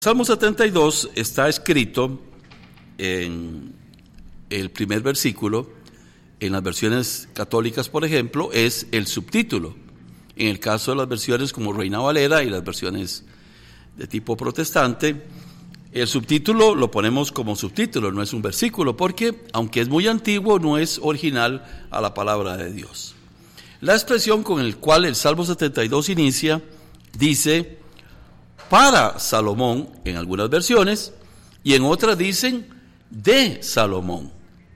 Salmo 72 está escrito en el primer versículo. En las versiones católicas, por ejemplo, es el subtítulo. En el caso de las versiones como Reina Valera y las versiones de tipo protestante, el subtítulo lo ponemos como subtítulo, no es un versículo, porque aunque es muy antiguo, no es original a la palabra de Dios. La expresión con la cual el Salmo 72 inicia dice para Salomón en algunas versiones, y en otras dicen de Salomón.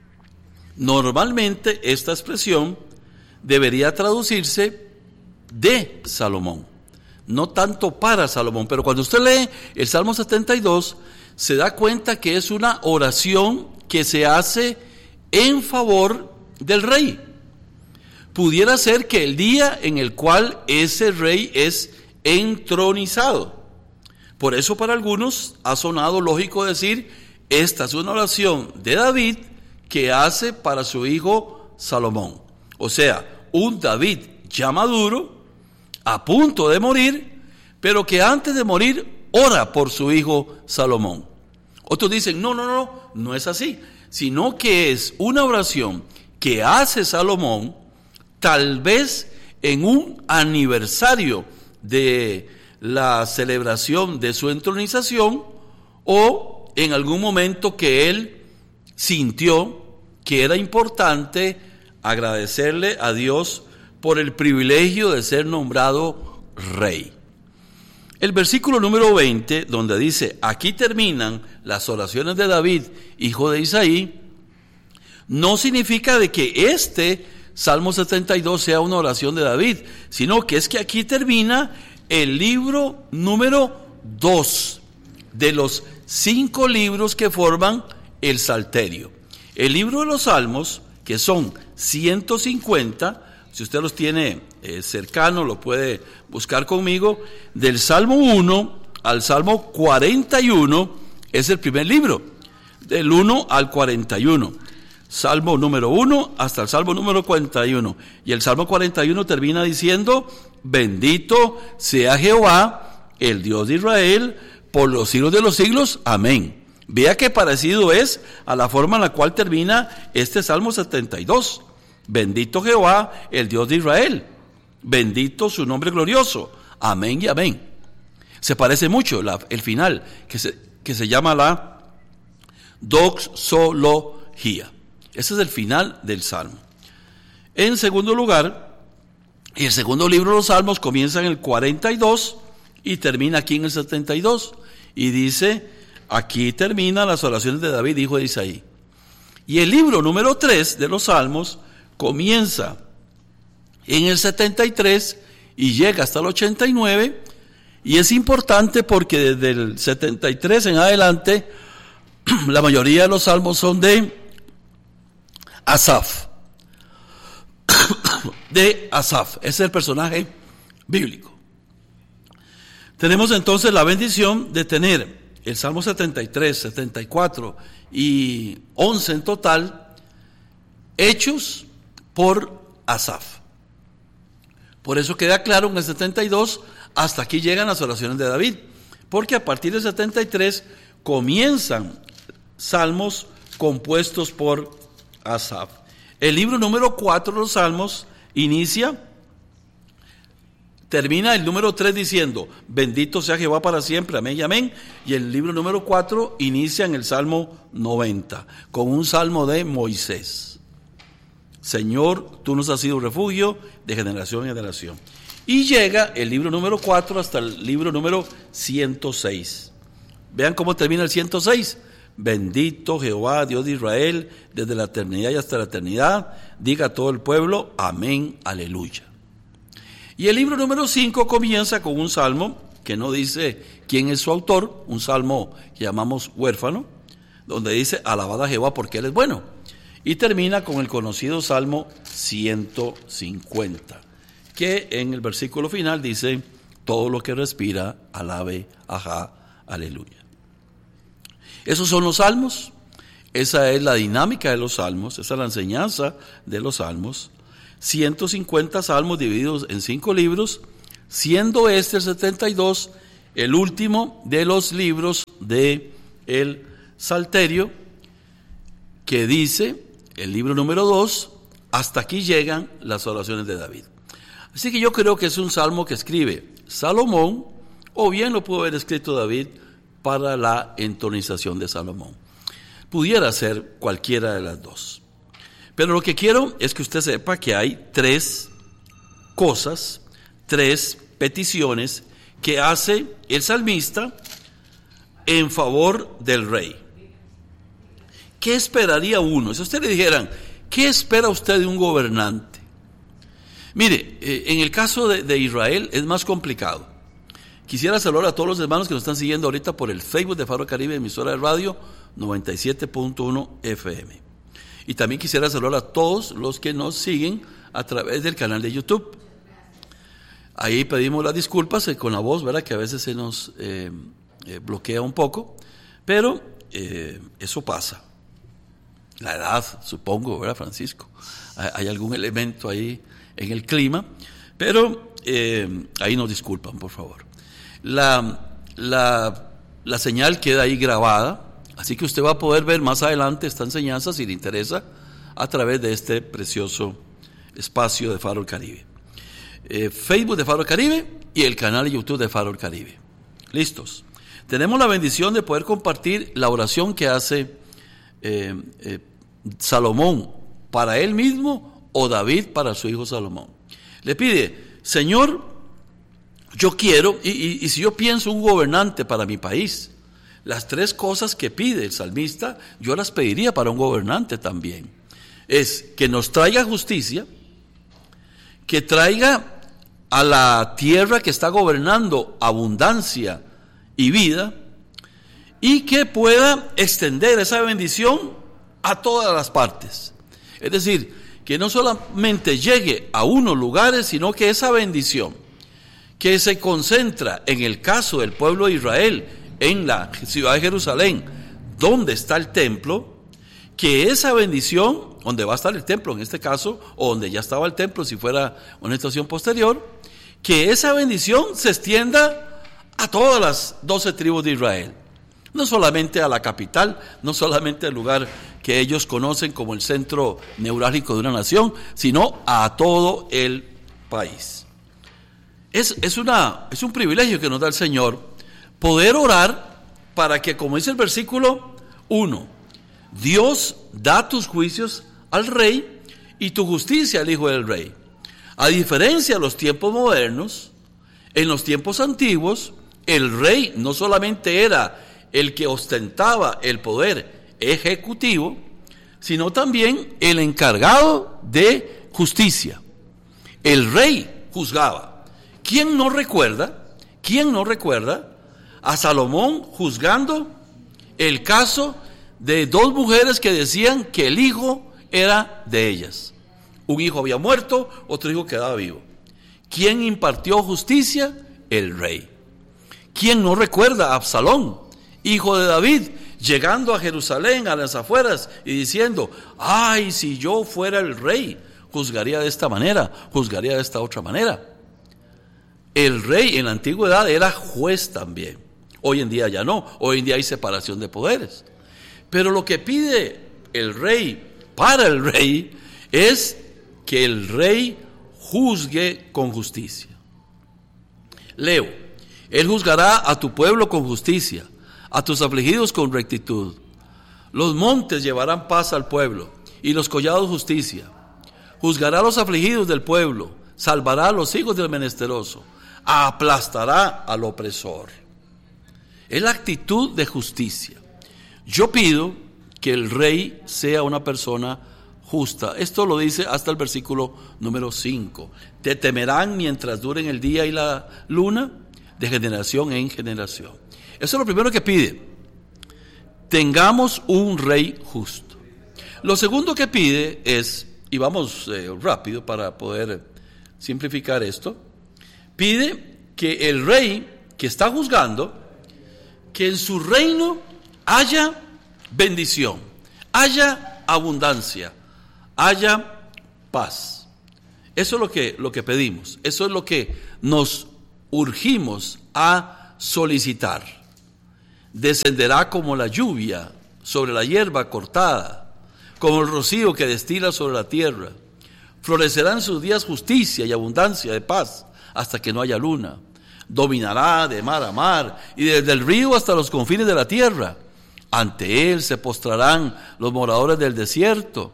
Normalmente esta expresión debería traducirse de Salomón, no tanto para Salomón, pero cuando usted lee el Salmo 72 se da cuenta que es una oración que se hace en favor del rey. Pudiera ser que el día en el cual ese rey es entronizado. Por eso para algunos ha sonado lógico decir, esta es una oración de David que hace para su hijo Salomón. O sea, un David ya maduro, a punto de morir, pero que antes de morir ora por su hijo Salomón. Otros dicen, no es así, sino que es una oración que hace Salomón, tal vez en un aniversario de la celebración de su entronización, o en algún momento que él sintió que era importante agradecerle a Dios por el privilegio de ser nombrado rey. El versículo número 20, donde dice, aquí terminan las oraciones de David, hijo de Isaí, no significa de que este Salmo 72 sea una oración de David, sino que es que aquí termina el libro número 2 de los 5 libros que forman el Salterio. El libro de los Salmos, que son 150, si usted los tiene cercano, lo puede buscar conmigo, del Salmo 1 al Salmo 41 es el primer libro, del 1 al 41. Salmo número 1 hasta el Salmo número 41. Y el Salmo 41 termina diciendo, bendito sea Jehová, el Dios de Israel, por los siglos de los siglos. Amén. Vea qué parecido es a la forma en la cual termina este Salmo 72. Bendito Jehová, el Dios de Israel. Bendito su nombre glorioso. Amén y amén. Se parece mucho el final, que se llama la doxología. Ese es el final del Salmo. En segundo lugar, el segundo libro de los Salmos comienza en el 42 y termina aquí en el 72. Y dice, aquí terminan las oraciones de David, hijo de Isaí. Y el libro número 3 de los Salmos comienza en el 73 y llega hasta el 89. Y es importante porque desde el 73 en adelante, la mayoría de los salmos son de Asaf. De Asaf, ese es el personaje bíblico. Tenemos entonces la bendición de tener el Salmo 73, 74 y 11 en total, hechos por Asaf. Por eso queda claro en el 72, hasta aquí llegan las oraciones de David, porque a partir del 73 comienzan salmos compuestos por Asaf. El libro número 4 de los Salmos termina el número 3 diciendo, bendito sea Jehová para siempre, amén y amén. Y el libro número 4 inicia en el Salmo 90, con un salmo de Moisés. Señor, tú nos has sido refugio de generación en generación. Y llega el libro número 4 hasta el libro número 106. Vean cómo termina el 106. Bendito Jehová, Dios de Israel, desde la eternidad y hasta la eternidad. Diga todo el pueblo, amén, aleluya. Y el libro número 5 comienza con un salmo que no dice quién es su autor, un salmo que llamamos huérfano, donde dice, alabad a Jehová porque Él es bueno. Y termina con el conocido Salmo 150, que en el versículo final dice, todo lo que respira, alabe, ajá, aleluya. Esos son los salmos, esa es la dinámica de los salmos, esa es la enseñanza de los salmos. 150 salmos divididos en 5 libros, siendo este el 72 el último de los libros de el Salterio, que dice, el libro número 2, hasta aquí llegan las oraciones de David. Así que yo creo que es un salmo que escribe Salomón, o bien lo pudo haber escrito David para la entonización de Salomón. Pudiera ser cualquiera de las dos. Pero lo que quiero es que usted sepa que hay 3 cosas, 3 peticiones que hace el salmista en favor del rey. ¿Qué esperaría uno? Si a usted le dijeran, ¿qué espera usted de un gobernante? Mire, en el caso de Israel es más complicado. Quisiera saludar a todos los hermanos que nos están siguiendo ahorita por el Facebook de Faro Caribe, emisora de radio 97.1 FM. Y también quisiera saludar a todos los que nos siguen a través del canal de YouTube. Ahí pedimos las disculpas con la voz, ¿verdad? Que a veces se nos bloquea un poco, pero eso pasa. La edad, supongo, ¿verdad, Francisco? Hay algún elemento ahí en el clima, pero ahí nos disculpan, por favor. La señal queda ahí grabada, así que usted va a poder ver más adelante esta enseñanza, si le interesa, a través de este precioso espacio de Faro Caribe. Facebook de Faro Caribe y el canal de YouTube de Faro Caribe. ¿Listos? Tenemos la bendición de poder compartir la oración que hace Salomón para él mismo o David para su hijo Salomón. Le pide, Señor, yo quiero, y si yo pienso un gobernante para mi país, las 3 cosas que pide el salmista, yo las pediría para un gobernante también. Es que nos traiga justicia, que traiga a la tierra que está gobernando abundancia y vida, y que pueda extender esa bendición a todas las partes. Es decir, que no solamente llegue a unos lugares, sino que esa bendición que se concentra en el caso del pueblo de Israel, en la ciudad de Jerusalén, donde está el templo, que esa bendición, donde va a estar el templo en este caso, o donde ya estaba el templo si fuera una situación posterior, que esa bendición se extienda a todas las 12 tribus de Israel. No solamente a la capital, no solamente al lugar que ellos conocen como el centro neurálgico de una nación, sino a todo el país. Es un privilegio que nos da el Señor poder orar para que, como dice el versículo 1, Dios da tus juicios al rey y tu justicia al hijo del rey. A diferencia de los tiempos modernos, en los tiempos antiguos, el rey no solamente era el que ostentaba el poder ejecutivo, sino también el encargado de justicia. El rey juzgaba. ¿Quién no recuerda a Salomón juzgando el caso de 2 mujeres que decían que el hijo era de ellas? Un hijo había muerto, otro hijo quedaba vivo. ¿Quién impartió justicia? El rey. ¿Quién no recuerda a Absalón, hijo de David, llegando a Jerusalén, a las afueras, y diciendo, ay, si yo fuera el rey, juzgaría de esta manera, juzgaría de esta otra manera? El rey en la antigüedad era juez también. Hoy en día ya no, hoy en día hay separación de poderes. Pero lo que pide el rey para el rey es que el rey juzgue con justicia. Leo, él juzgará a tu pueblo con justicia, a tus afligidos con rectitud. Los montes llevarán paz al pueblo y los collados justicia. Juzgará a los afligidos del pueblo, salvará a los hijos del menesteroso, aplastará al opresor. Es la actitud de justicia. Yo pido que el rey sea una persona justa. Esto lo dice hasta el versículo número 5. Te temerán mientras duren el día y la luna, de generación en generación. Eso es lo primero que pide. Tengamos un rey justo. Lo segundo que pide es, y vamos rápido para poder simplificar esto, pide que el rey que está juzgando, que en su reino haya bendición, haya abundancia, haya paz. Eso es lo que pedimos, eso es lo que nos urgimos a solicitar. Descenderá como la lluvia sobre la hierba cortada, como el rocío que destila sobre la tierra. Florecerán sus días justicia y abundancia de paz, hasta que no haya luna. Dominará de mar a mar, y desde el río hasta los confines de la tierra. Ante él se postrarán los moradores del desierto,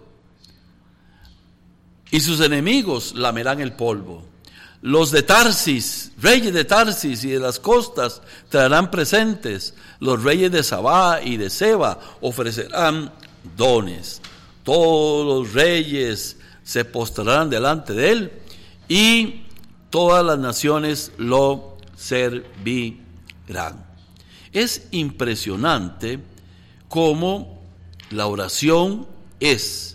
y sus enemigos lamerán el polvo. Los de Tarsis, reyes de Tarsis y de las costas, traerán presentes. Los reyes de Sabá y de Seba ofrecerán dones. Todos los reyes se postrarán delante de él, y todas las naciones lo servirán. Es impresionante cómo la oración es: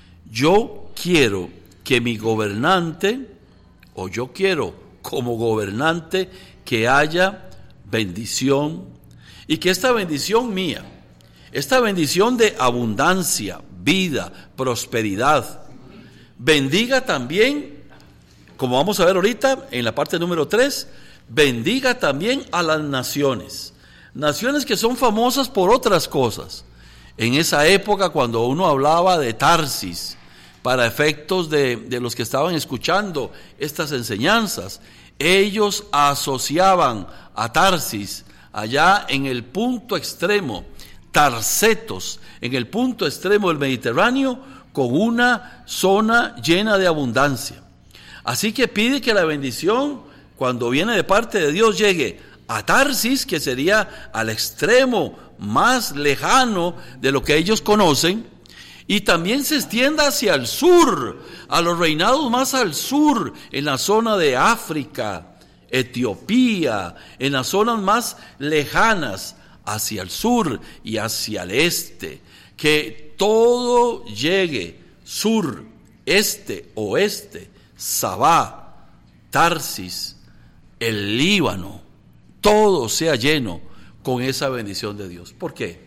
yo quiero que mi gobernante, o yo quiero como gobernante que haya bendición, y que esta bendición mía, esta bendición de abundancia, vida, prosperidad, bendiga también, como vamos a ver ahorita en la parte número 3, bendiga también a las naciones. Naciones que son famosas por otras cosas. En esa época, cuando uno hablaba de Tarsis, para efectos de los que estaban escuchando estas enseñanzas, ellos asociaban a Tarsis, allá en el punto extremo, Tarsetos, en el punto extremo del Mediterráneo, con una zona llena de abundancia. Así que pide que la bendición, cuando viene de parte de Dios, llegue a Tarsis, que sería al extremo más lejano de lo que ellos conocen, y también se extienda hacia el sur, a los reinados más al sur, en la zona de África, Etiopía, en las zonas más lejanas, hacia el sur y hacia el este. Que todo llegue, sur, este, oeste, Sabá, Tarsis, el Líbano, todo sea lleno con esa bendición de Dios. ¿Por qué?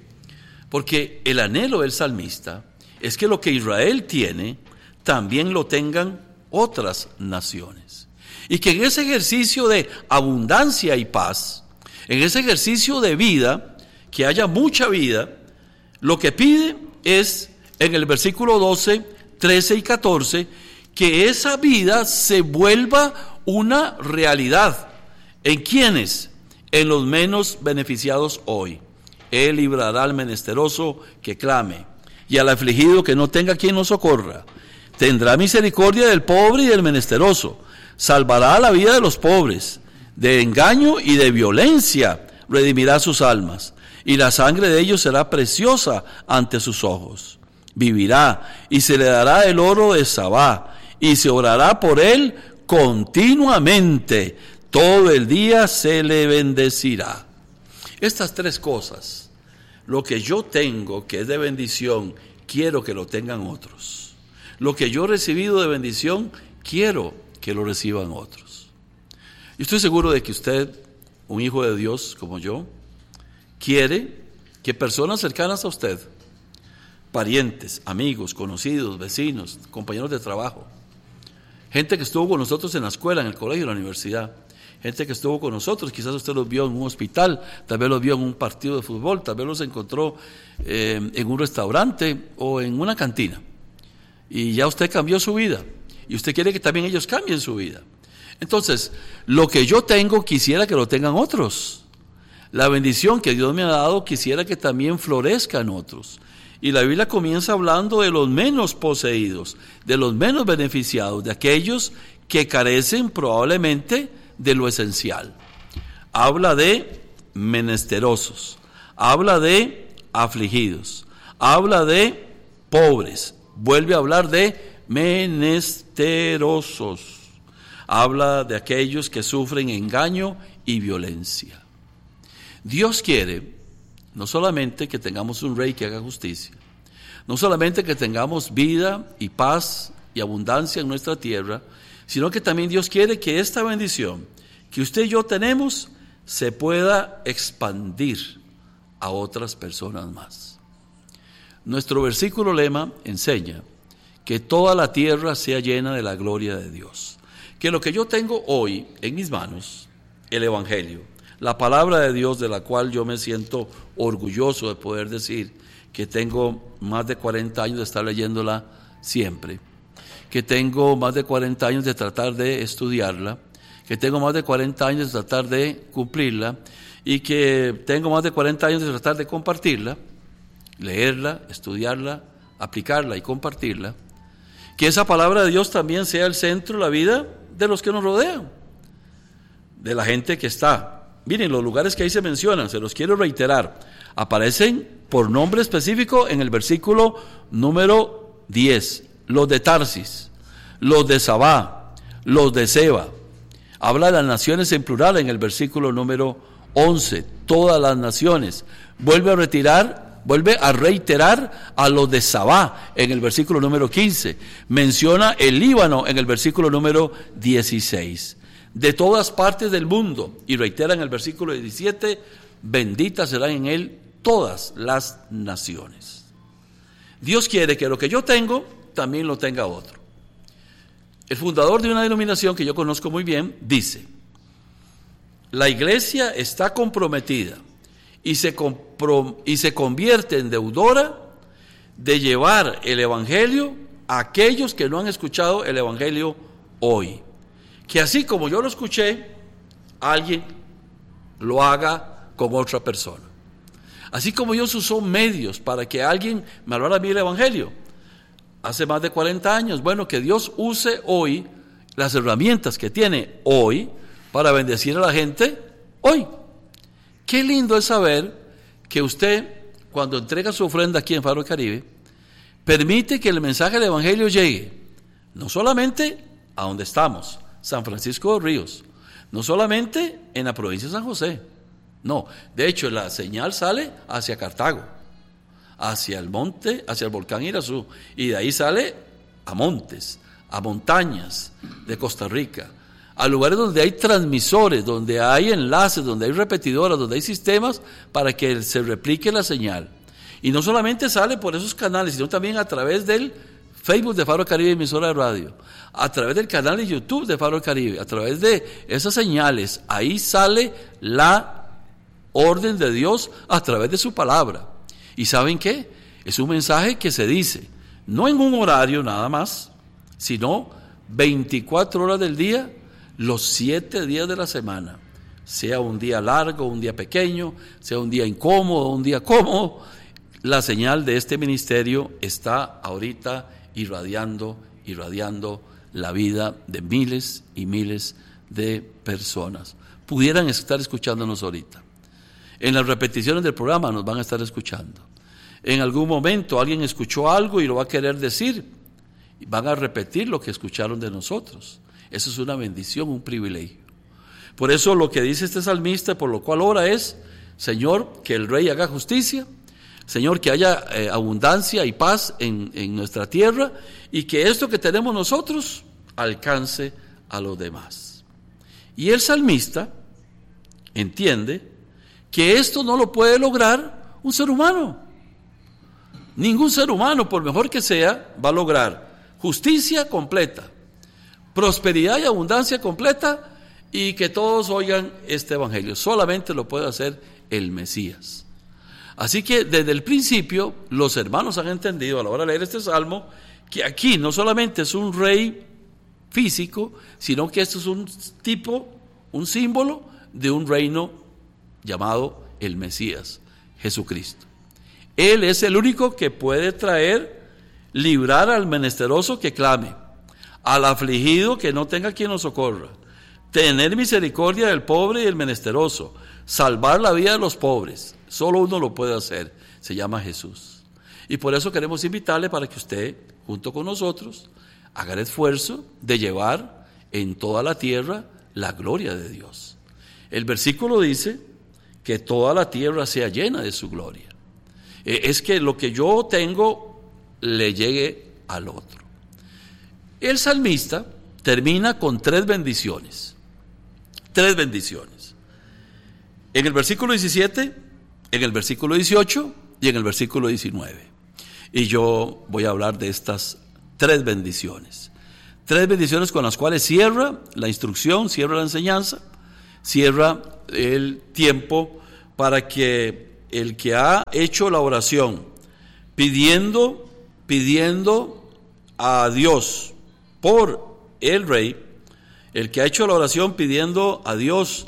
Porque el anhelo del salmista es que lo que Israel tiene, también lo tengan otras naciones. Y que en ese ejercicio de abundancia y paz, en ese ejercicio de vida, que haya mucha vida, lo que pide es, en el versículo 12, 13 y 14, que esa vida se vuelva una realidad. ¿En quiénes? En los menos beneficiados hoy. Él librará al menesteroso que clame, y al afligido que no tenga quien lo socorra. Tendrá misericordia del pobre y del menesteroso. Salvará la vida de los pobres. De engaño y de violencia redimirá sus almas. Y la sangre de ellos será preciosa ante sus ojos. Vivirá y se le dará el oro de Sabá. Y se orará por él continuamente. Todo el día se le bendecirá. Estas tres cosas, lo que yo tengo que es de bendición, quiero que lo tengan otros. Lo que yo he recibido de bendición, quiero que lo reciban otros. Y estoy seguro de que usted, un hijo de Dios como yo, quiere que personas cercanas a usted, parientes, amigos, conocidos, vecinos, compañeros de trabajo, gente que estuvo con nosotros en la escuela, en el colegio, en la universidad, gente que estuvo con nosotros, quizás usted los vio en un hospital, tal vez los vio en un partido de fútbol, tal vez los encontró en un restaurante o en una cantina. Y ya usted cambió su vida, y usted quiere que también ellos cambien su vida. Entonces, lo que yo tengo, quisiera que lo tengan otros. La bendición que Dios me ha dado, quisiera que también florezcan otros. Y la Biblia comienza hablando de los menos poseídos, de los menos beneficiados, de aquellos que carecen probablemente de lo esencial. Habla de menesterosos, habla de afligidos, habla de pobres, vuelve a hablar de menesterosos, habla de aquellos que sufren engaño y violencia. Dios quiere no solamente que tengamos un rey que haga justicia, no solamente que tengamos vida y paz y abundancia en nuestra tierra, sino que también Dios quiere que esta bendición que usted y yo tenemos se pueda expandir a otras personas más. Nuestro versículo lema enseña que toda la tierra sea llena de la gloria de Dios. Que lo que yo tengo hoy en mis manos, el Evangelio, la palabra de Dios, de la cual yo me siento orgulloso de poder decir que tengo más de 40 años de estar leyéndola siempre, que tengo más de 40 años de tratar de estudiarla, que tengo más de 40 años de tratar de cumplirla y que tengo más de 40 años de tratar de compartirla, leerla, estudiarla, aplicarla y compartirla, que esa palabra de Dios también sea el centro de la vida de los que nos rodean, de la gente que está. Miren, los lugares que ahí se mencionan, se los quiero reiterar, aparecen por nombre específico en el versículo número 10, los de Tarsis, los de Sabá, los de Seba. Habla de las naciones en plural en el versículo número 11, todas las naciones. Vuelve a reiterar a los de Sabá en el versículo número 15. Menciona el Líbano en el versículo número 16. De todas partes del mundo, y reitera en el versículo 17, benditas serán en él todas las naciones. Dios quiere que lo que yo tengo, también lo tenga otro. El fundador de una denominación que yo conozco muy bien dice: la iglesia está comprometida y se convierte en deudora de llevar el evangelio a aquellos que no han escuchado el evangelio hoy. Que así como yo lo escuché, alguien lo haga con otra persona. Así como Dios usó medios para que alguien me hablara a mí el evangelio hace más de 40 años, bueno, que Dios use hoy las herramientas que tiene hoy para bendecir a la gente hoy. Qué lindo es saber que usted, cuando entrega su ofrenda aquí en Faro Caribe, permite que el mensaje del evangelio llegue, no solamente a donde estamos, San Francisco de Ríos, no solamente en la provincia de San José, no, de hecho la señal sale hacia Cartago, hacia el monte, hacia el volcán Irazú, y de ahí sale a montes, a montañas de Costa Rica, a lugares donde hay transmisores, donde hay enlaces, donde hay repetidoras, donde hay sistemas para que se replique la señal. Y no solamente sale por esos canales, sino también a través del Facebook de Faro Caribe, emisora de radio, a través del canal de YouTube de Faro Caribe, a través de esas señales, ahí sale la orden de Dios a través de su palabra. ¿Y saben qué? Es un mensaje que se dice, no en un horario nada más, sino 24 horas del día, los 7 días de la semana. Sea un día largo, un día pequeño, sea un día incómodo, un día cómodo, la señal de este ministerio está ahorita irradiando la vida de miles y miles de personas. Pudieran estar escuchándonos ahorita. En las repeticiones del programa nos van a estar escuchando. En algún momento alguien escuchó algo y lo va a querer decir. Van a repetir lo que escucharon de nosotros. Eso es una bendición, un privilegio. Por eso lo que dice este salmista, por lo cual ora es: Señor, que el Rey haga justicia, Señor, que haya abundancia y paz en nuestra tierra, y que esto que tenemos nosotros alcance a los demás. Y el salmista entiende que esto no lo puede lograr un ser humano. Ningún ser humano, por mejor que sea, va a lograr justicia completa, prosperidad y abundancia completa, y que todos oigan este evangelio. Solamente lo puede hacer el Mesías. Así que desde el principio los hermanos han entendido a la hora de leer este salmo que aquí no solamente es un rey físico, sino que esto es un símbolo de un reino llamado el Mesías, Jesucristo. Él es el único que puede librar al menesteroso que clame, al afligido que no tenga quien lo socorra, tener misericordia del pobre y del menesteroso, salvar la vida de los pobres. Solo uno lo puede hacer, se llama Jesús. Y por eso queremos invitarle para que usted, junto con nosotros, haga el esfuerzo de llevar en toda la tierra la gloria de Dios. El versículo dice que toda la tierra sea llena de su gloria. Es que lo que yo tengo le llegue al otro. El salmista termina con 3 bendiciones. 3 bendiciones. En el versículo 17, en el versículo 18 y en el versículo 19. Y yo voy a hablar de estas 3 bendiciones. 3 bendiciones con las cuales cierra la instrucción, cierra la enseñanza, cierra el tiempo para que el que ha hecho la oración pidiendo a Dios por el rey, el que ha hecho la oración pidiendo a Dios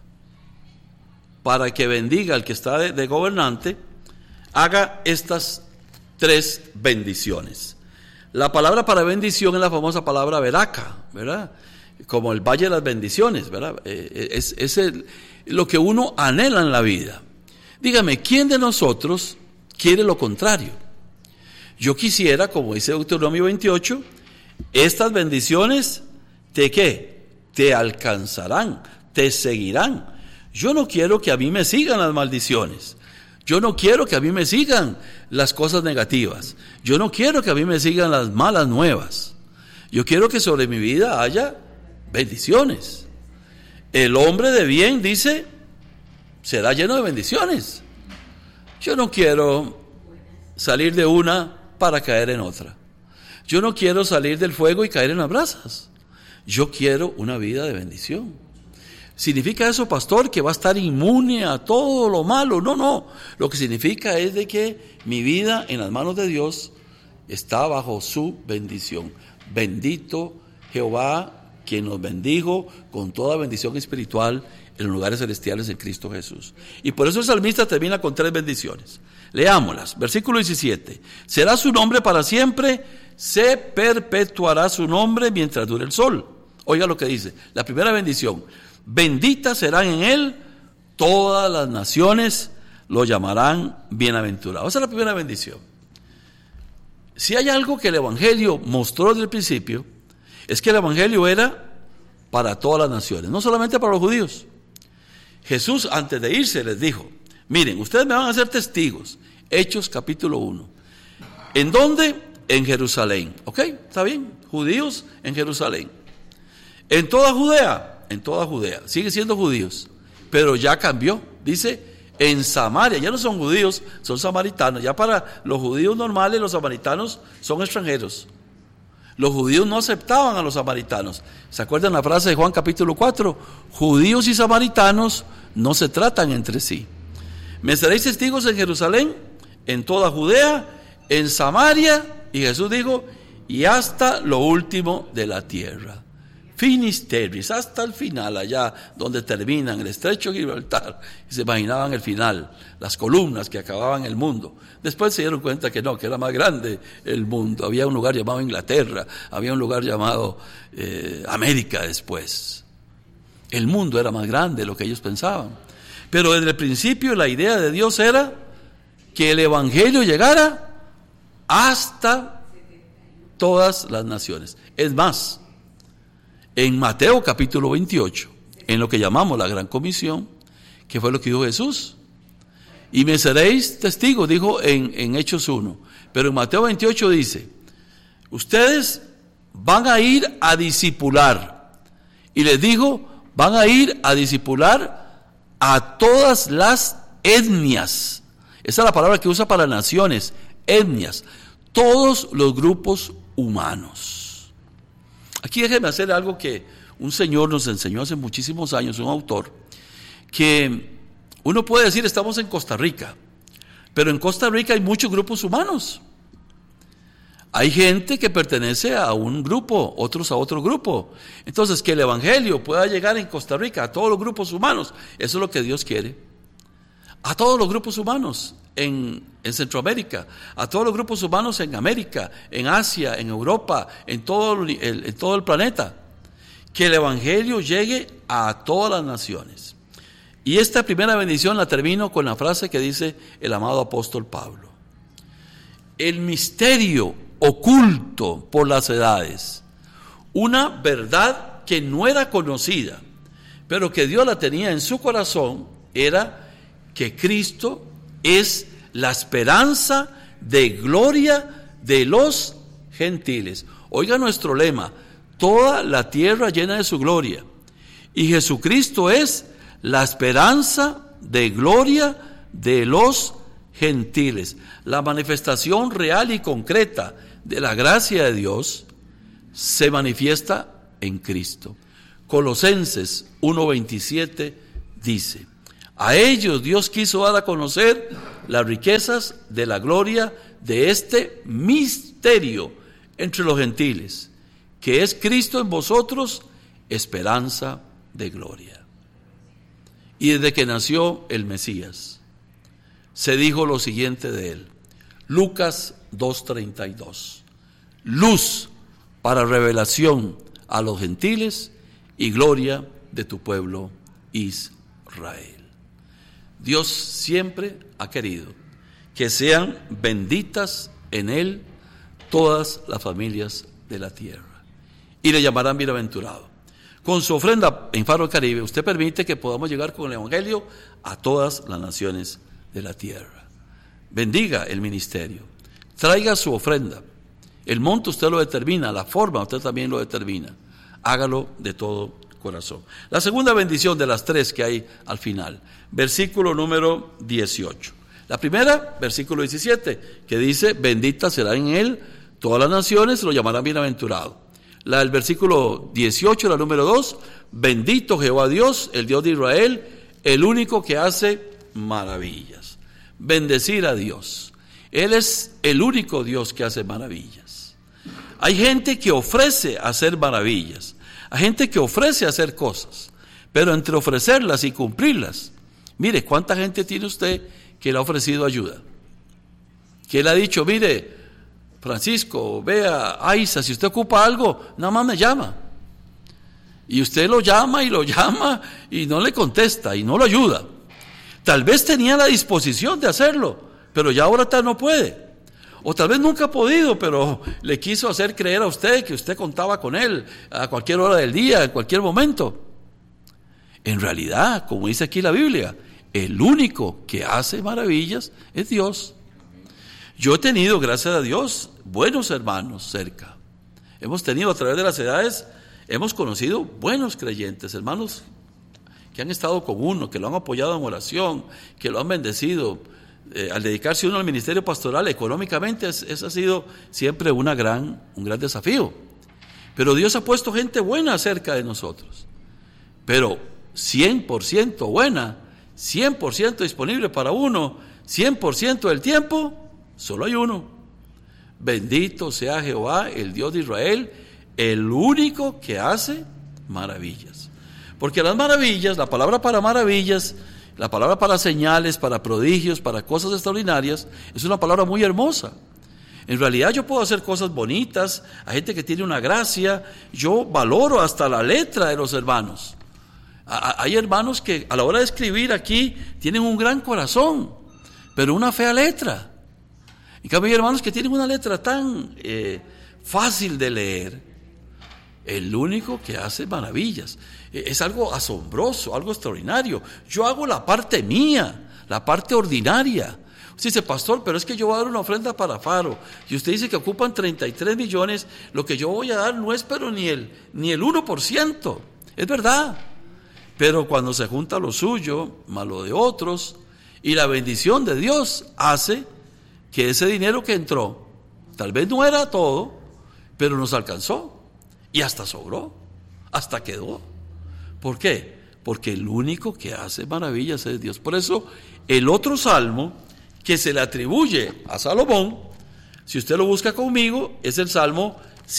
para que bendiga al que está de gobernante, haga estas 3 bendiciones. La palabra para bendición es la famosa palabra veraca, ¿verdad? Como el valle de las bendiciones, ¿verdad? Es lo que uno anhela en la vida. Dígame, ¿quién de nosotros quiere lo contrario? Yo quisiera, como dice Deuteronomio 28, estas bendiciones, ¿te qué? Te alcanzarán, te seguirán. Yo no quiero que a mí me sigan las maldiciones. Yo no quiero que a mí me sigan las cosas negativas. Yo no quiero que a mí me sigan las malas nuevas. Yo quiero que sobre mi vida haya bendiciones. El hombre de bien, dice, será lleno de bendiciones. Yo no quiero salir de una para caer en otra. Yo no quiero salir del fuego y caer en las brasas. Yo quiero una vida de bendición. ¿Significa eso, pastor, que va a estar inmune a todo lo malo? No. Lo que significa es de que mi vida en las manos de Dios está bajo su bendición. Bendito Jehová, quien nos bendijo con toda bendición espiritual en los lugares celestiales en Cristo Jesús. Y por eso el salmista termina con 3 bendiciones. Leámoslas. Versículo 17. Será su nombre para siempre, se perpetuará su nombre mientras dure el sol. Oiga lo que dice. La primera bendición. Benditas serán en él todas las naciones, lo llamarán bienaventurado. Esa es la primera bendición. Si hay algo que el Evangelio mostró desde el principio, es que el Evangelio era para todas las naciones, no solamente para los judíos. Jesús, antes de irse, les dijo: miren, ustedes me van a ser testigos. Hechos capítulo 1. ¿En dónde? En Jerusalén. ¿Ok? ¿Está bien? Judíos en Jerusalén. En toda Judea. En toda Judea, sigue siendo judíos, pero ya cambió, dice en Samaria, ya no son judíos, son samaritanos. Ya para los judíos normales, los samaritanos son extranjeros. Los judíos no aceptaban a los samaritanos. ¿Se acuerdan la frase de Juan capítulo 4? Judíos y samaritanos no se tratan entre sí. Me seréis testigos en Jerusalén, en toda Judea, en Samaria, y Jesús dijo, y hasta lo último de la tierra. Finisteris, hasta el final, allá donde terminan el estrecho de Gibraltar. Y se imaginaban el final, las columnas que acababan el mundo. Después se dieron cuenta que no, que era más grande el mundo. Había un lugar llamado Inglaterra, había un lugar llamado América después. El mundo era más grande de lo que ellos pensaban. Pero desde el principio la idea de Dios era que el Evangelio llegara hasta todas las naciones. Es más, en Mateo capítulo 28, en lo que llamamos la Gran Comisión, que fue lo que dijo Jesús, y me seréis testigos, dijo en Hechos 1, pero en Mateo 28 dice, ustedes van a ir a discipular, y les dijo, van a ir a discipular a todas las etnias. Esa es la palabra que usa para naciones, etnias, todos los grupos humanos. Aquí déjeme hacer algo que un señor nos enseñó hace muchísimos años, un autor, que uno puede decir estamos en Costa Rica, pero en Costa Rica hay muchos grupos humanos. Hay gente que pertenece a un grupo, otros a otro grupo. Entonces, que el Evangelio pueda llegar en Costa Rica a todos los grupos humanos, eso es lo que Dios quiere. A todos los grupos humanos en Centroamérica, a todos los grupos humanos en América, en Asia, en Europa, en todo el planeta. Que el Evangelio llegue a todas las naciones. Y esta primera bendición la termino con la frase que dice el amado apóstol Pablo. El misterio oculto por las edades, una verdad que no era conocida, pero que Dios la tenía en su corazón, era que Cristo es la esperanza de gloria de los gentiles. Oiga nuestro lema, toda la tierra llena de su gloria. Y Jesucristo es la esperanza de gloria de los gentiles. La manifestación real y concreta de la gracia de Dios se manifiesta en Cristo. Colosenses 1:27 dice: a ellos Dios quiso dar a conocer las riquezas de la gloria de este misterio entre los gentiles, que es Cristo en vosotros, esperanza de gloria. Y desde que nació el Mesías, se dijo lo siguiente de él. Lucas 2:32: luz para revelación a los gentiles y gloria de tu pueblo Israel. Dios siempre ha querido que sean benditas en él todas las familias de la tierra, y le llamarán bienaventurado. Con su ofrenda en Faro Caribe, usted permite que podamos llegar con el evangelio a todas las naciones de la tierra. Bendiga el ministerio, traiga su ofrenda. El monto usted lo determina, la forma usted también lo determina. Hágalo de todo corazón. La segunda bendición de las tres que hay al final, versículo número 18. La primera, versículo 17, que dice: bendita será en él todas las naciones, lo llamarán bienaventurado. La del versículo 18, la número 2, bendito Jehová Dios, el Dios de Israel, el único que hace maravillas. Bendecir a Dios. Él es el único Dios que hace maravillas. Hay gente que ofrece hacer maravillas, hay gente que ofrece hacer cosas, pero entre ofrecerlas y cumplirlas, mire, ¿cuánta gente tiene usted que le ha ofrecido ayuda? Que le ha dicho: mire, Francisco, vea, Aiza, si usted ocupa algo, nada más me llama. Y usted lo llama y no le contesta y no lo ayuda. Tal vez tenía la disposición de hacerlo, pero ya ahora tal no puede. O tal vez nunca ha podido, pero le quiso hacer creer a usted que usted contaba con él a cualquier hora del día, en cualquier momento. En realidad, como dice aquí la Biblia, el único que hace maravillas es Dios. Yo he tenido, gracias a Dios, buenos hermanos cerca. Hemos tenido a través de las edades, hemos conocido buenos creyentes, hermanos que han estado con uno, que lo han apoyado en oración, que lo han bendecido. Al dedicarse uno al ministerio pastoral, económicamente, eso ha sido siempre un gran desafío. Pero Dios ha puesto gente buena cerca de nosotros. Pero 100% buena, 100% disponible para uno, 100% del tiempo, solo hay uno. Bendito sea Jehová, el Dios de Israel, el único que hace maravillas. Porque las maravillas, la palabra para maravillas, la palabra para señales, para prodigios, para cosas extraordinarias, es una palabra muy hermosa. En realidad yo puedo hacer cosas bonitas, hay gente que tiene una gracia, yo valoro hasta la letra de los hermanos. Hay hermanos que a la hora de escribir aquí tienen un gran corazón, pero una fea letra. En cambio hay hermanos que tienen una letra tan fácil de leer. El único que hace maravillas. Es algo asombroso, algo extraordinario. Yo hago la parte mía, la parte ordinaria. Usted dice: pastor, pero es que yo voy a dar una ofrenda para Faro. Y usted dice que ocupan 33 millones. Lo que yo voy a dar no es pero ni el 1%. Es verdad. Pero cuando se junta lo suyo, más lo de otros, y la bendición de Dios hace que ese dinero que entró, tal vez no era todo, pero nos alcanzó. Y hasta sobró, hasta quedó. ¿Por qué? Porque el único que hace maravillas es Dios. Por eso, el otro salmo que se le atribuye a Salomón, si usted lo busca conmigo, es el Salmo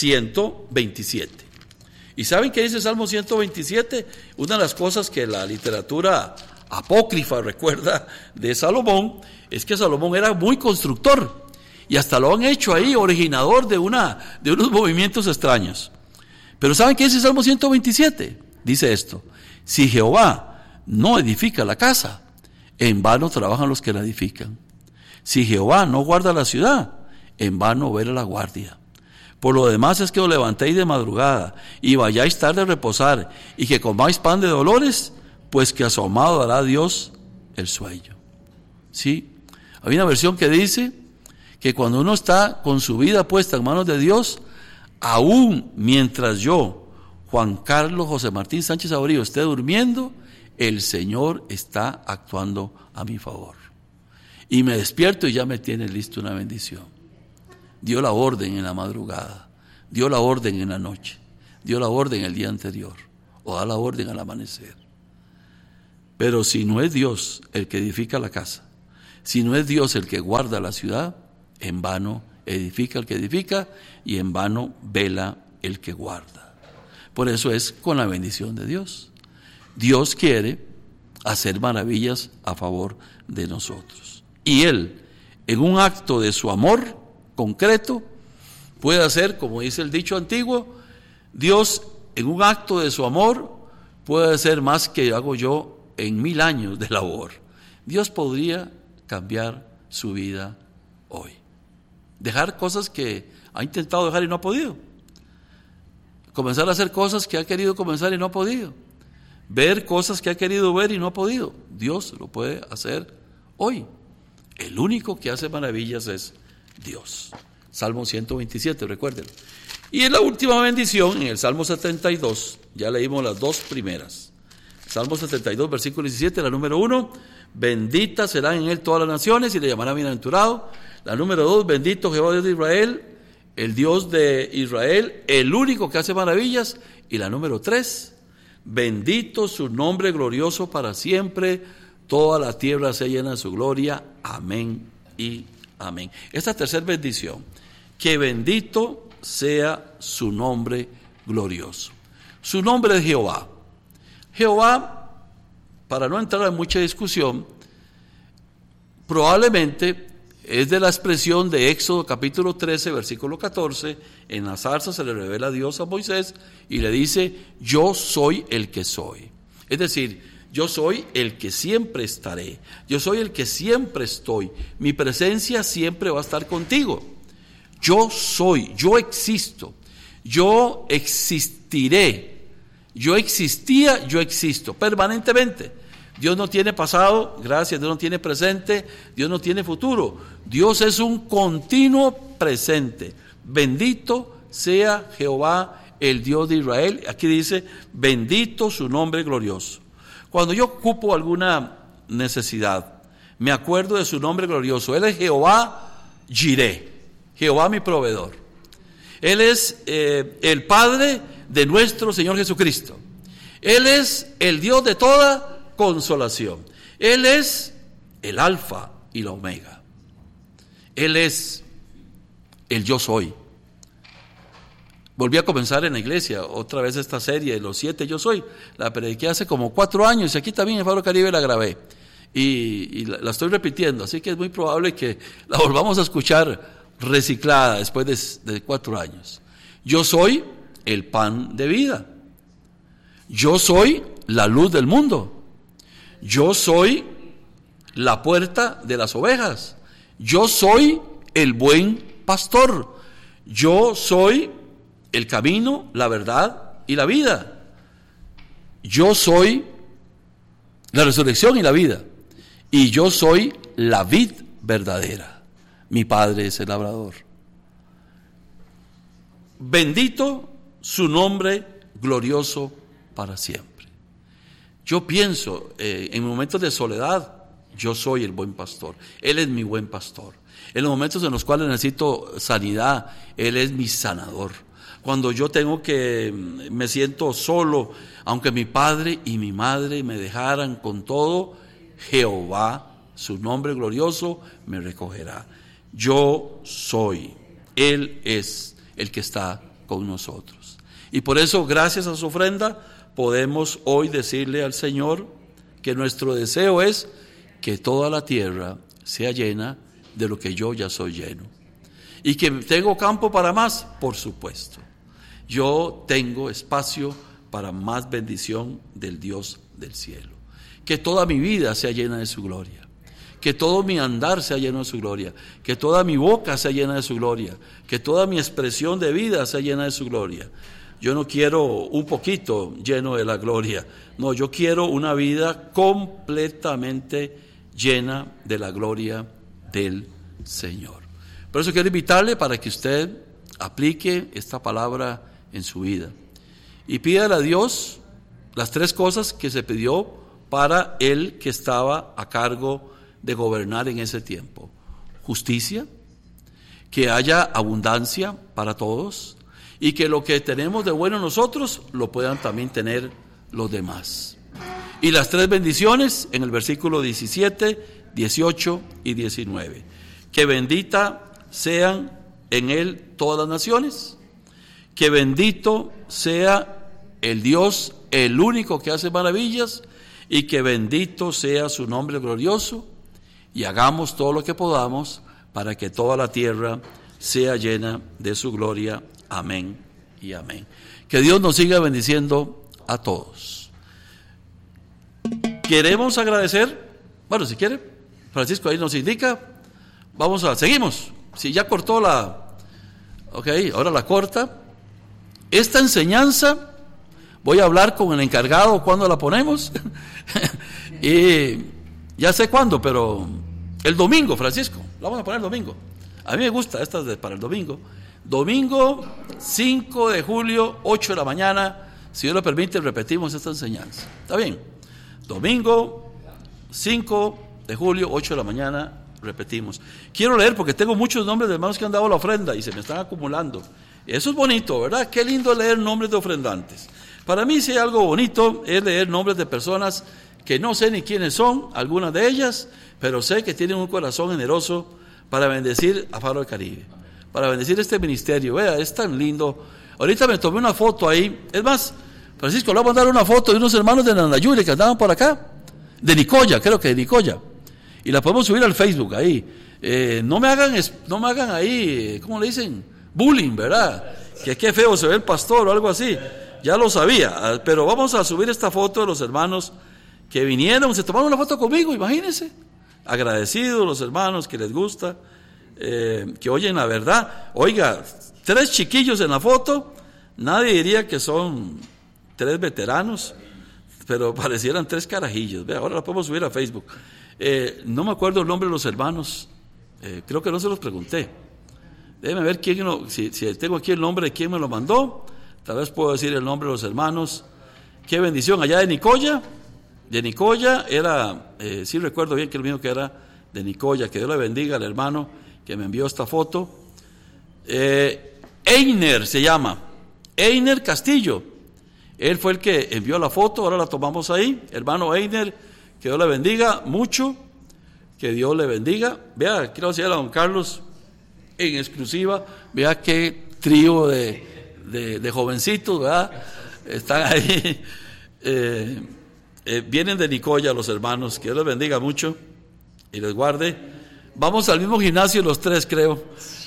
127. ¿Y saben qué dice el Salmo 127? Una de las cosas que la literatura apócrifa recuerda de Salomón es que Salomón era muy constructor. Y hasta lo han hecho ahí originador de unos movimientos extraños. Pero ¿saben qué dice el Salmo 127? Dice esto: si Jehová no edifica la casa, en vano trabajan los que la edifican. Si Jehová no guarda la ciudad, en vano vela la guardia. Por lo demás es que os levantéis de madrugada y vayáis tarde a reposar, y que comáis pan de dolores, pues que a su amado dará Dios el sueño. ¿Sí? Hay una versión que dice que cuando uno está con su vida puesta en manos de Dios, aún mientras yo, Juan Carlos José Martín Sánchez Abreu, esté durmiendo, el Señor está actuando a mi favor. Y me despierto y ya me tiene listo una bendición. Dio la orden en la madrugada, dio la orden en la noche, dio la orden el día anterior. o da la orden al amanecer. Pero si no es Dios el que edifica la casa, si no es Dios el que guarda la ciudad, en vano edifica el que edifica y en vano vela el que guarda. Por eso es con la bendición de Dios. Dios quiere hacer maravillas a favor de nosotros. Y Él, en un acto de su amor concreto, puede hacer, como dice el dicho antiguo, Dios en un acto de su amor puede hacer más que hago yo en 1000 años de labor. Dios podría cambiar su vida hoy. Dejar cosas que ha intentado dejar y no ha podido. Comenzar a hacer cosas que ha querido comenzar y no ha podido. Ver cosas que ha querido ver y no ha podido. Dios lo puede hacer hoy. El único que hace maravillas es Dios. Salmo 127, recuerden. Y en la última bendición, en el Salmo 72, ya leímos las dos primeras. Salmo 72, versículo 17, la número 1, benditas serán en él todas las naciones y le llamarán bienaventurado. La número 2, bendito Jehová Dios de Israel, el Dios de Israel, el único que hace maravillas. Y la número 3, bendito su nombre glorioso para siempre, toda la tierra se llena de su gloria. Amén y amén. Esta tercera bendición, que bendito sea su nombre glorioso. Su nombre es Jehová. Jehová, para no entrar en mucha discusión, probablemente es de la expresión de Éxodo capítulo 13, versículo 14, en la zarza se le revela a Dios a Moisés y le dice, yo soy el que soy. Es decir, yo soy el que siempre estaré, yo soy el que siempre estoy, mi presencia siempre va a estar contigo. Yo soy, yo existo, yo existiré. Yo existía, yo existo, permanentemente. Dios no tiene pasado, gracias, Dios no tiene presente, Dios no tiene futuro. Dios es un continuo presente. Bendito sea Jehová, el Dios de Israel. Aquí dice, bendito su nombre glorioso. Cuando yo ocupo alguna necesidad, me acuerdo de su nombre glorioso. Él es Jehová Jireh, Jehová mi proveedor. Él es el Padre de nuestro Señor Jesucristo. Él es el Dios de toda consolación. Él es el Alfa y la Omega. Él es el yo soy. Volví a comenzar en la iglesia otra vez esta serie de los 7 yo soy. La prediqué hace como 4 años y aquí también en Faro Caribe la grabé. Y la estoy repitiendo, así que es muy probable que la volvamos a escuchar reciclada después de 4 años. Yo soy el pan de vida. Yo soy la luz del mundo. Yo soy la puerta de las ovejas. Yo soy el buen pastor. Yo soy el camino, la verdad y la vida. Yo soy la resurrección y la vida. Y yo soy la vid verdadera. Mi Padre es el labrador. Bendito su nombre glorioso para siempre. Yo pienso en momentos de soledad, yo soy el buen pastor. Él es mi buen pastor. En los momentos en los cuales necesito sanidad, Él es mi sanador. Cuando yo me siento solo, aunque mi padre y mi madre me dejaran con todo, Jehová, su nombre glorioso, me recogerá. Yo soy, Él es el que está con nosotros. Y por eso, gracias a su ofrenda, podemos hoy decirle al Señor que nuestro deseo es que toda la tierra sea llena de lo que yo ya soy lleno. Y que tengo campo para más, por supuesto. Yo tengo espacio para más bendición del Dios del cielo. Que toda mi vida sea llena de su gloria. Que todo mi andar sea lleno de su gloria, que toda mi boca sea llena de su gloria, que toda mi expresión de vida sea llena de su gloria. Yo no quiero un poquito lleno de la gloria, no, yo quiero una vida completamente llena de la gloria del Señor. Por eso quiero invitarle para que usted aplique esta palabra en su vida y pídale a Dios las 3 cosas que se pidió para el que estaba a cargo de gobernar en ese tiempo. Justicia, que haya abundancia para todos y que lo que tenemos de bueno nosotros lo puedan también tener los demás. Y las 3 bendiciones en el versículo 17, 18 y 19. Que bendita sean en él todas las naciones, que bendito sea el Dios, el único que hace maravillas, y que bendito sea su nombre glorioso, y hagamos todo lo que podamos para que toda la tierra sea llena de su gloria. Amén y amén. Que Dios nos siga bendiciendo a todos. Queremos agradecer, bueno, si quiere, Francisco ahí nos indica, seguimos. Si ya cortó ok, ahora la corta. Esta enseñanza, voy a hablar con el encargado cuándo la ponemos, y ya sé cuándo, pero el domingo, Francisco, la vamos a poner el domingo. A mí me gusta estas para el domingo. Domingo 5 de julio, 8 de la mañana, si Dios lo permite, repetimos esta enseñanza. ¿Está bien? Domingo 5 de julio, 8 de la mañana, repetimos. Quiero leer porque tengo muchos nombres de hermanos que han dado la ofrenda y se me están acumulando. Eso es bonito, ¿verdad? Qué lindo leer nombres de ofrendantes. Para mí, si hay algo bonito, es leer nombres de personas que no sé ni quiénes son, algunas de ellas, pero sé que tienen un corazón generoso para bendecir a Faro del Caribe, para bendecir este ministerio. Vea, es tan lindo. Ahorita me tomé una foto ahí. Es más, Francisco, le voy a mandar una foto de unos hermanos de Nandayure que andaban por acá, de Nicoya, creo que de Nicoya, y la podemos subir al Facebook ahí. No me hagan ahí, ¿cómo le dicen? Bullying, ¿verdad? Que qué feo se ve el pastor o algo así. Ya lo sabía, pero vamos a subir esta foto de los hermanos que vinieron, se tomaron una foto conmigo, imagínense. Agradecidos los hermanos que les gusta, que oyen la verdad. Oiga, 3 chiquillos en la foto, nadie diría que son 3 veteranos, pero parecieran 3 carajillos. Vea, ahora la podemos subir a Facebook. No me acuerdo el nombre de los hermanos, creo que no se los pregunté. Déjeme ver si tengo aquí el nombre de quién me lo mandó. Tal vez puedo decir el nombre de los hermanos. Qué bendición, allá de Nicoya. De Nicoya era, sí recuerdo bien que el mío que era de Nicoya. Que Dios le bendiga al hermano que me envió esta foto. Einer se llama, Einer Castillo. Él fue el que envió la foto, ahora la tomamos ahí. Hermano Einer, que Dios le bendiga mucho. Que Dios le bendiga. Vea, quiero decirle a don Carlos en exclusiva, vea qué trío de jovencitos, ¿verdad? Están ahí, vienen de Nicoya los hermanos, que Dios les bendiga mucho y les guarde. Vamos al mismo gimnasio los 3, creo.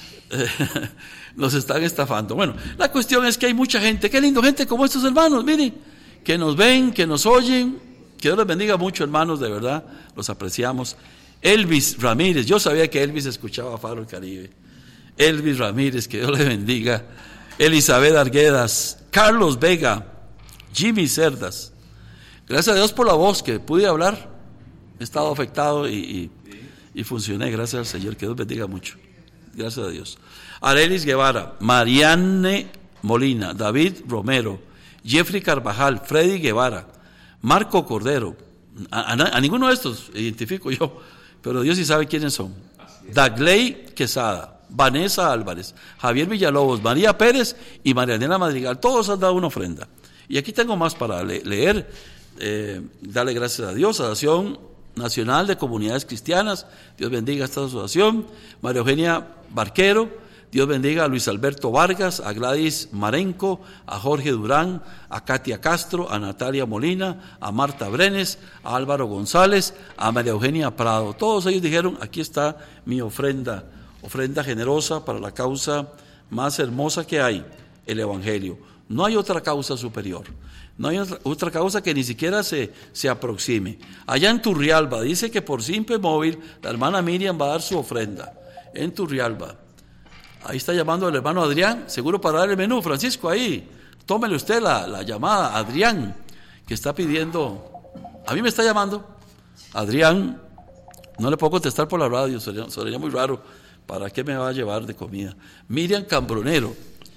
Nos están estafando. Bueno, la cuestión es que hay mucha gente, qué lindo, gente como estos hermanos, miren, que nos ven, que nos oyen. Que Dios les bendiga mucho, hermanos, de verdad, los apreciamos. Elvis Ramírez, yo sabía que Elvis escuchaba Faro del Caribe. Elvis Ramírez, que Dios le bendiga. Elizabeth Arguedas, Carlos Vega, Jimmy Cerdas. Gracias a Dios por la voz que pude hablar. He estado afectado y funcioné, gracias al Señor. Que Dios bendiga mucho. Gracias a Dios. Arelis Guevara, Marianne Molina, David Romero, Jeffrey Carvajal, Freddy Guevara, Marco Cordero. A ninguno de estos identifico yo, pero Dios sí sabe quiénes son. Dagley Quesada, Vanessa Álvarez, Javier Villalobos, María Pérez y Marianela Madrigal. Todos han dado una ofrenda. Y aquí tengo más para leer. Darle gracias a Dios. Asociación Nacional de Comunidades Cristianas, Dios bendiga esta asociación. María Eugenia Barquero, Dios bendiga a Luis Alberto Vargas, a Gladys Marenco, a Jorge Durán, a Katia Castro, a Natalia Molina, a Marta Brenes, a Álvaro González, a María Eugenia Prado. Todos ellos dijeron, aquí está mi ofrenda generosa para la causa más hermosa que hay, el Evangelio. No hay otra causa superior, no hay otra causa que ni siquiera se aproxime. Allá en Turrialba, dice que por Simpe Móvil, la hermana Miriam va a dar su ofrenda, en Turrialba. Ahí está llamando el hermano Adrián, seguro para dar el menú. Francisco, ahí, tómele usted la llamada, Adrián, que está pidiendo, a mí me está llamando, Adrián, no le puedo contestar por la radio, sería muy raro, ¿para qué me va a llevar de comida? Miriam Cambronero,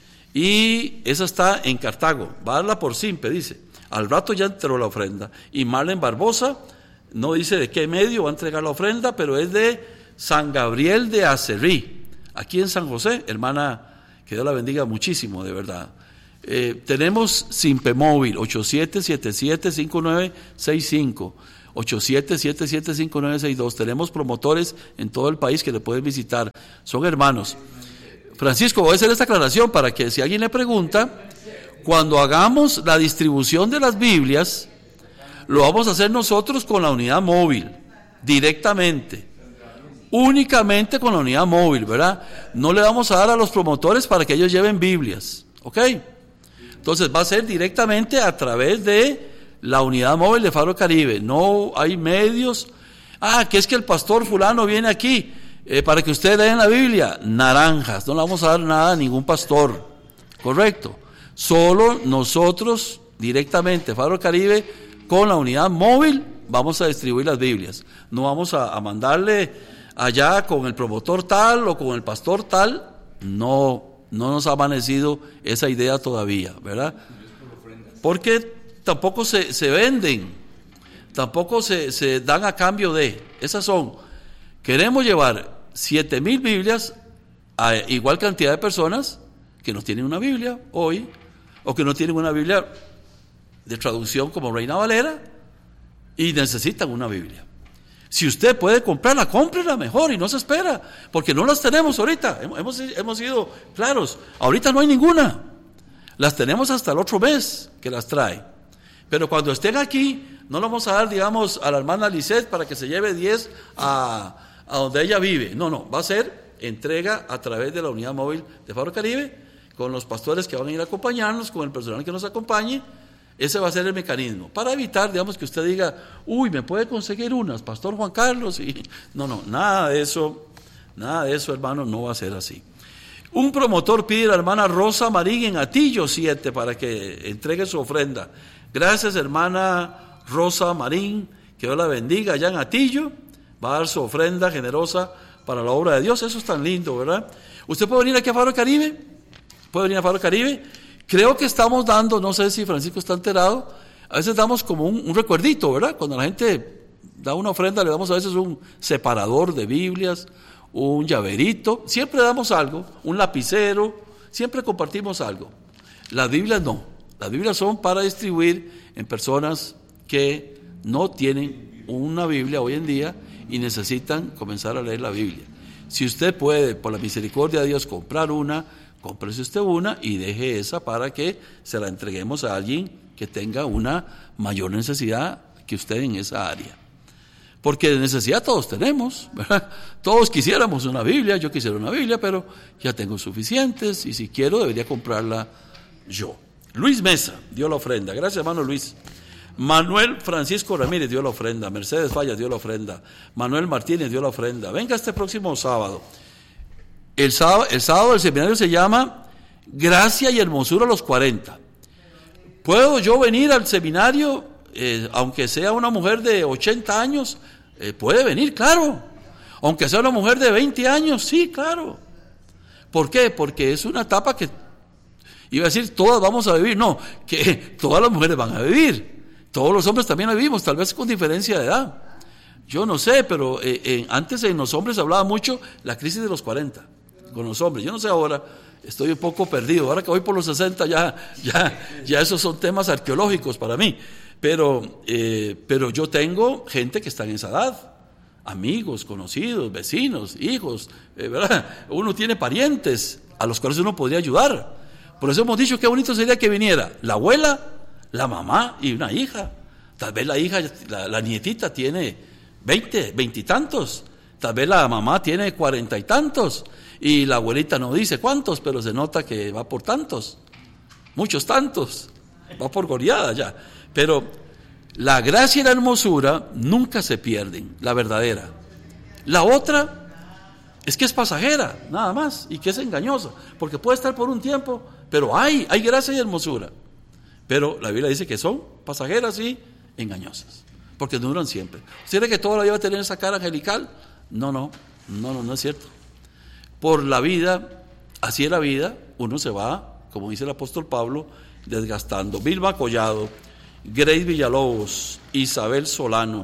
y esa está en Cartago, va a darla por Simpe, dice, al rato ya entró la ofrenda. Y Marlene Barbosa, no dice de qué medio va a entregar la ofrenda, pero es de San Gabriel de Acerrí, aquí en San José. Hermana, que Dios la bendiga muchísimo, de verdad. Tenemos Simpemóvil, 8777-5965, 8777-5962. Tenemos promotores en todo el país que le pueden visitar. Son hermanos. Francisco, voy a hacer esta aclaración para que si alguien le pregunta, cuando hagamos la distribución de las Biblias, lo vamos a hacer nosotros con la unidad móvil, directamente. Únicamente con la unidad móvil, ¿verdad? No le vamos a dar a los promotores para que ellos lleven Biblias, ¿ok? Entonces va a ser directamente a través de la unidad móvil de Faro Caribe. No hay medios. Que es que el pastor fulano viene aquí para que ustedes lean la Biblia. Naranjas, no le vamos a dar nada a ningún pastor, ¿correcto? Solo nosotros directamente, Faro Caribe, con la unidad móvil vamos a distribuir las Biblias. No vamos a mandarle allá con el promotor tal o con el pastor tal. No nos ha amanecido esa idea todavía, ¿verdad? Porque tampoco se venden, tampoco se dan a cambio de. Esas son, queremos llevar 7,000 Biblias a igual cantidad de personas que no tienen una Biblia hoy, o que no tienen una Biblia de traducción como Reina Valera y necesitan una Biblia. Si usted puede comprarla, cómprela mejor y no se espera, porque no las tenemos ahorita. Hemos sido claros, ahorita no hay ninguna. Las tenemos hasta el otro mes que las trae. Pero cuando estén aquí, no le vamos a dar, digamos, a la hermana Lisette para que se lleve 10 a donde ella vive. No, va a ser entrega a través de la unidad móvil de Faro Caribe, con los pastores que van a ir a acompañarnos, con el personal que nos acompañe. Ese va a ser el mecanismo, para evitar, digamos, que usted diga, ¿me puede conseguir unas, Pastor Juan Carlos? No, nada de eso, hermano, no va a ser así. Un promotor pide a la hermana Rosa Marín en Atillo 7 para que entregue su ofrenda. Gracias, hermana Rosa Marín, que Dios la bendiga allá en Atillo, va a dar su ofrenda generosa para la obra de Dios. Eso es tan lindo, ¿verdad? ¿Usted puede venir aquí a Faro Caribe? ¿Puede venir a Faro Caribe? Creo que estamos dando, no sé si Francisco está enterado, a veces damos como un recuerdito, ¿verdad? Cuando la gente da una ofrenda, le damos a veces un separador de Biblias, un llaverito, siempre damos algo, un lapicero, siempre compartimos algo. Las Biblias no, las Biblias son para distribuir en personas que no tienen una Biblia hoy en día y necesitan comenzar a leer la Biblia. Si usted puede, por la misericordia de Dios, comprar una, cómprese usted una y deje esa para que se la entreguemos a alguien que tenga una mayor necesidad que usted en esa área. Porque de necesidad todos tenemos, ¿verdad? Todos quisiéramos una Biblia, yo quisiera una Biblia, pero ya tengo suficientes y si quiero debería comprarla yo. Luis Mesa dio la ofrenda, gracias hermano Luis. Manuel Francisco Ramírez dio la ofrenda, Mercedes Fallas dio la ofrenda, Manuel Martínez dio la ofrenda. Venga este próximo sábado. El sábado el seminario se llama Gracia y Hermosura a los 40. ¿Puedo yo venir al seminario, aunque sea una mujer de 80 años? Puede venir, claro. Aunque sea una mujer de 20 años, sí, claro. ¿Por qué? Porque es una etapa que, iba a decir, todas vamos a vivir. No, que todas las mujeres van a vivir. Todos los hombres también la vivimos, tal vez con diferencia de edad. Yo no sé, pero antes en los hombres hablaba mucho la crisis de los 40. Con los hombres, yo no sé ahora, estoy un poco perdido, ahora que voy por los 60 ya esos son temas arqueológicos para mí, pero yo tengo gente que está en esa edad, amigos, conocidos, vecinos, hijos, ¿verdad? Uno tiene parientes a los cuales uno podría ayudar, por eso hemos dicho que bonito sería que viniera la abuela, la mamá y una hija, tal vez la hija, la nietita tiene 20 y tantos, tal vez la mamá tiene 40 y tantos, y la abuelita no dice cuántos, pero se nota que va por tantos, muchos tantos, va por goleada ya. Pero la gracia y la hermosura nunca se pierden, la verdadera. La otra es que es pasajera, nada más, y que es engañosa, porque puede estar por un tiempo, pero hay gracia y hermosura. Pero la Biblia dice que son pasajeras y engañosas, porque no duran siempre. ¿Usted cree que toda la vida va a tener esa cara angelical? No es cierto. Por la vida, así es la vida, uno se va, como dice el apóstol Pablo, desgastando. Vilma Collado, Grace Villalobos, Isabel Solano,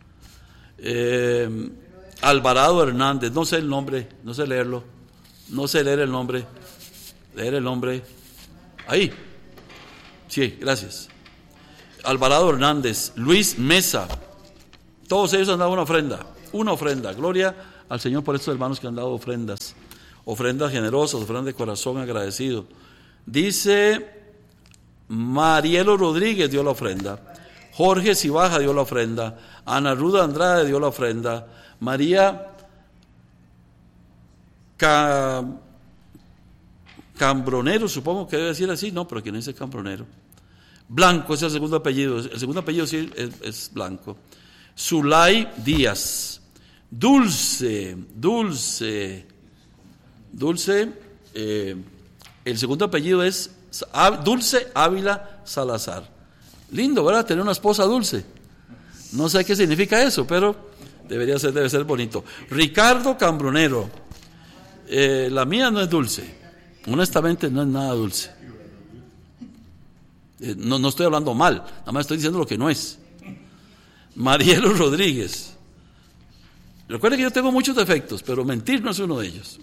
Alvarado Hernández, no sé el nombre, no sé leerlo, no sé leer el nombre, ahí, Sí, gracias. Alvarado Hernández, Luis Mesa, todos ellos han dado una ofrenda. Gloria al Señor por estos hermanos que han dado ofrendas generosas, ofrendas de corazón agradecido. Dice Marielo Rodríguez dio la ofrenda, Jorge Cibaja dio la ofrenda, Ana Ruda Andrade dio la ofrenda, María Cambronero, supongo que debe decir así, no, pero aquí no dice Cambronero. Blanco es el segundo apellido, el segundo apellido sí es Blanco. Zulay Díaz, Dulce, el segundo apellido es Dulce Ávila Salazar. Lindo, ¿verdad? Tener una esposa dulce. No sé qué significa eso, pero debe ser bonito. Ricardo Cambronero, la mía no es dulce, honestamente no es nada dulce. No estoy hablando mal, nada más estoy diciendo lo que no es. Marielo Rodríguez. Recuerden que yo tengo muchos defectos, pero mentir no es uno de ellos.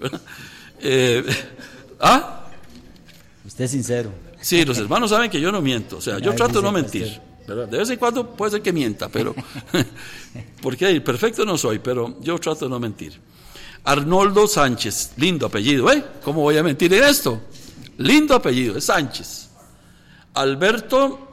Usted es sincero. Sí, los hermanos saben que yo no miento, o sea, yo trato de no mentir, ¿verdad? De vez en cuando puede ser que mienta, pero porque perfecto no soy, pero yo trato de no mentir. Arnoldo Sánchez, lindo apellido, ¿cómo voy a mentir en esto? Lindo apellido, es Sánchez. Alberto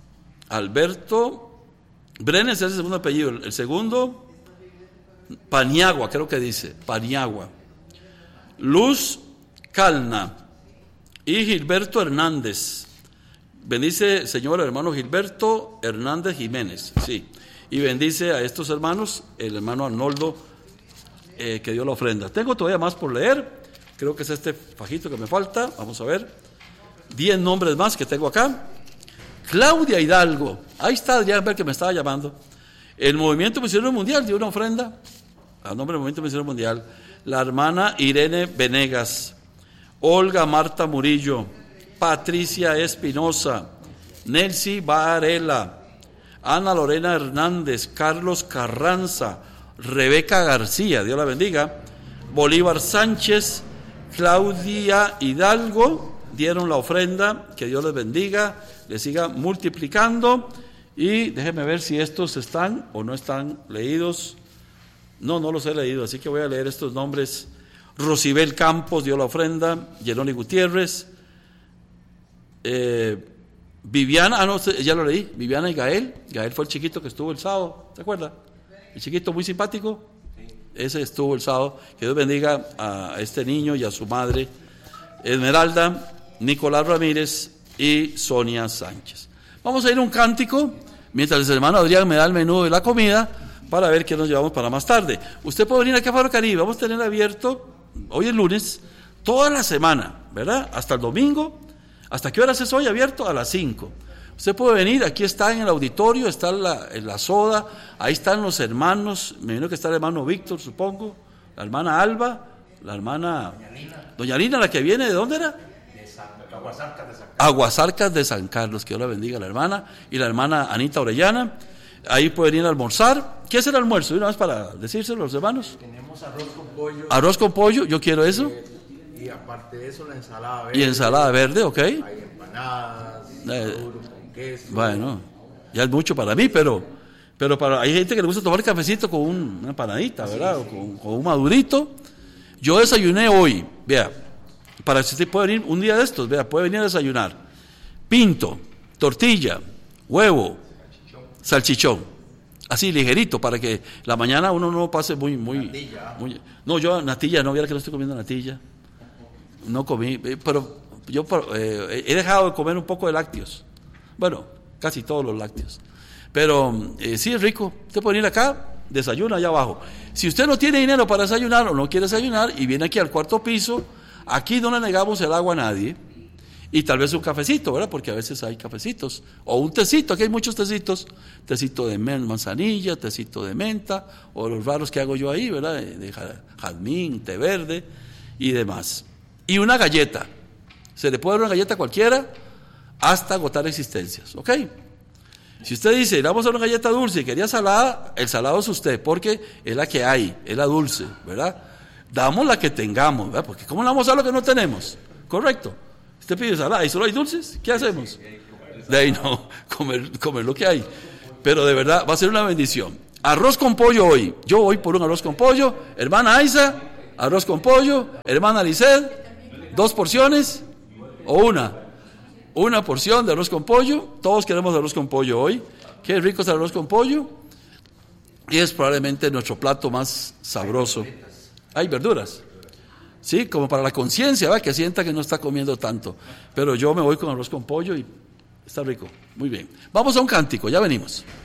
Brenes es el segundo apellido, el segundo Paniagua, creo que dice, Paniagua. Luz Calna y Gilberto Hernández. Bendice, Señor, hermano Gilberto Hernández Jiménez, sí. Y bendice a estos hermanos, el hermano Arnoldo, que dio la ofrenda. Tengo todavía más por leer, creo que es este fajito que me falta, vamos a ver. 10 nombres más que tengo acá. Claudia Hidalgo, ahí está Adrián Ver que me estaba llamando. El Movimiento Misionero Mundial dio una ofrenda a nombre del Movimiento Misionero Mundial. La hermana Irene Venegas, Olga Marta Murillo, Patricia Espinosa, Nelcy Varela, Ana Lorena Hernández, Carlos Carranza, Rebeca García, Dios la bendiga, Bolívar Sánchez, Claudia Hidalgo, dieron la ofrenda, que Dios les bendiga, les siga multiplicando. Y déjenme ver si estos están o no están leídos. No los he leído, así que voy a leer estos nombres. Rosibel Campos dio la ofrenda, Yenoli Gutiérrez, Viviana, ya lo leí, Viviana y Gael fue el chiquito que estuvo el sábado, ¿te acuerdas? El chiquito muy simpático, ese estuvo el sábado. Que Dios bendiga a este niño y a su madre, Esmeralda, Nicolás Ramírez y Sonia Sánchez. Vamos a ir a un cántico mientras el hermano Adrián me da el menú de la comida para ver qué nos llevamos para más tarde. Usted puede venir aquí a Faro Caribe, vamos a tener abierto, hoy es lunes, toda la semana, ¿verdad? Hasta el domingo. ¿Hasta qué horas es hoy abierto? A las 5. Usted puede venir, aquí está en el auditorio, está en la soda, ahí están los hermanos, me imagino que está el hermano Víctor, supongo, la hermana Alba, la hermana Doña Lina, la que viene, ¿de dónde era? Aguasarcas de San Carlos, que Dios la bendiga, la hermana, y la hermana Anita Orellana. Ahí pueden ir a almorzar. ¿Qué es el almuerzo? Una vez para decírselo a los hermanos. Tenemos arroz con pollo. Arroz con pollo, yo quiero eso. Y aparte de eso, la ensalada verde. Y ensalada verde, ok. Hay empanadas, maduro, con queso. Bueno, ya es mucho para mí, pero hay gente que le gusta tomar cafecito con una empanadita, ¿verdad? O con un madurito. Yo desayuné hoy, vea, para que usted pueda venir un día de estos, vea, puede venir a desayunar. Pinto, tortilla, huevo, salchichón, así ligerito, para que la mañana uno no pase muy no, yo natilla no, viera que no estoy comiendo natilla, no comí, pero yo he dejado de comer un poco de lácteos, bueno, casi todos los lácteos, pero sí es rico. Usted puede venir acá, desayuna allá abajo. Si usted no tiene dinero para desayunar o no quiere desayunar y viene aquí al cuarto piso, aquí no le negamos el agua a nadie. Y tal vez un cafecito, ¿verdad? Porque a veces hay cafecitos. O un tecito, aquí hay muchos tecitos. Tecito de manzanilla, tecito de menta, o los raros que hago yo ahí, ¿verdad? De jazmín, té verde y demás. Y una galleta. Se le puede dar una galleta a cualquiera hasta agotar existencias, ¿ok? Si usted dice, le vamos a dar una galleta dulce y quería salada, el salado es usted, porque es la que hay, es la dulce, ¿verdad? Damos la que tengamos, ¿verdad? Porque ¿cómo le vamos a dar lo que no tenemos? Correcto. Usted pide salada y solo hay dulces, ¿qué hacemos? De ahí no, comer lo que hay. Pero de verdad, va a ser una bendición. Arroz con pollo hoy. Yo voy por un arroz con pollo. Hermana Aiza, arroz con pollo. Hermana Lisset, 2 porciones o una porción de arroz con pollo. Todos queremos arroz con pollo hoy. Qué rico es el arroz con pollo. Y es probablemente nuestro plato más sabroso. Hay verduras. Sí, como para la conciencia, ¿va? Que sienta que no está comiendo tanto. Pero yo me voy con arroz con pollo y está rico. Muy bien. Vamos a un cántico, ya venimos.